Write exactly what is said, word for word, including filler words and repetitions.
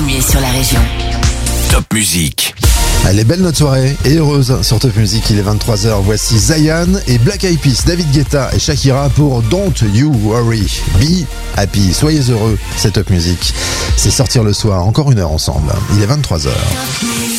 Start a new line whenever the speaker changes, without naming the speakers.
premier sur la région.
Top Music.
Allez, belle notre soirée et heureuse sur Top Music, il est vingt-trois heures. Voici Zayn et Black Eyed Peas, David Guetta et Shakira pour Don't You Worry, Be Happy. Soyez heureux, c'est Top Music. C'est sortir le soir, encore une heure ensemble. Il est vingt-trois heures.